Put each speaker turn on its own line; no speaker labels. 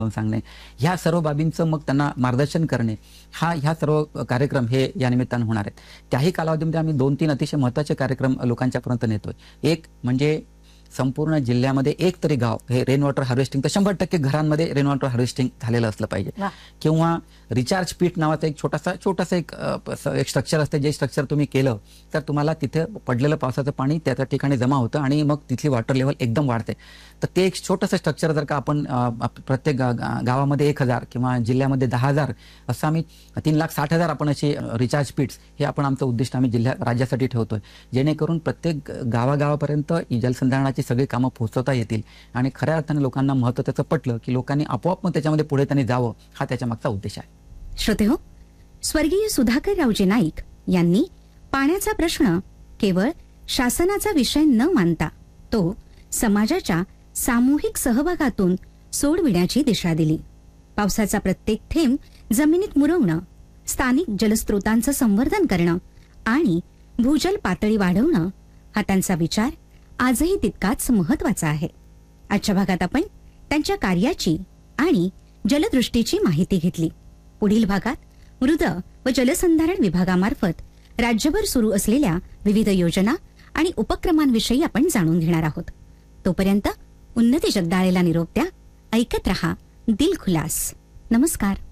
सांगणे, ह्या सर्व बाबींचं मग त्यांना मार्गदर्शन करणे, ह्या सर्व कार्यक्रम हे या निमित्तानं होणार आहेत. त्याही कालावधीमध्ये आम्ही 2-3 अतिशय महत्त्वाचे कार्यक्रम लोकांच्यापर्यंत नेतोय. एक म्हणजे संपूर्ण जिल्ह्यामध्ये एक तरी गाव हे रेन वॉटर हार्वेस्टिंग, तर 100% घरांमध्ये रेन वॉटर हार्वेस्टिंग झालेलं असलं पाहिजे. किंवा रिचार्ज पीट नावाचं एक छोटासा एक स्ट्रक्चर असतं, जे स्ट्रक्चर तुम्ही केलं तर तुम्हाला तिथे पडलेलं पावसाचं पाणी त्या ठिकाणी जमा होतं आणि मग तिथली वॉटर लेवल एकदम वाढते. तर ते एक छोटंसं स्ट्रक्चर जर का आपण प्रत्येक गावामध्ये 1000 किंवा जिल्ह्यामध्ये 10,000 असं आम्ही 3,60,000 आपण अशी रिचार्ज पीट्स हे आपण आमचं उद्दिष्ट आम्ही राज्यासाठी ठेवतोय, जेणेकरून प्रत्येक गावागावापर्यंत जलसंधारणाची सगळी कामं पोहोचवता येतील आणि खऱ्या अर्थाने लोकांना महत्त्व त्याचं पटलं की लोकांनी आपोआप मग त्याच्यामध्ये पुढे त्यांनी जावं, हा त्याच्या मागचा उद्देश आहे.
श्रोतेहो, स्वर्गीय सुधाकररावजी नाईक यांनी पाण्याचा प्रश्न केवळ शासनाचा विषय न मानता तो समाजाच्या सामूहिक सहभागातून सोडविण्याची दिशा दिली. पावसाचा प्रत्येक थेंब जमिनीत मुरवणं, स्थानिक जलस्रोतांचं संवर्धन करणं आणि भूजल पातळी वाढवणं हा त्यांचा विचार आजही तितकाच महत्वाचा आहे. आजच्या भागात आपण त्यांच्या कार्याची आणि जलदृष्टीची माहिती घेतली. पुढील भागात मृद व जलसंधारण विभागामार्फत राज्यभर सुरू असलेल्या विविध योजना आणि उपक्रमांविषयी आपण जाणून घेणार आहोत. तोपर्यंत उन्नती जगदाळेला निरोप द्या. ऐकत रहा दिल खुलास. नमस्कार.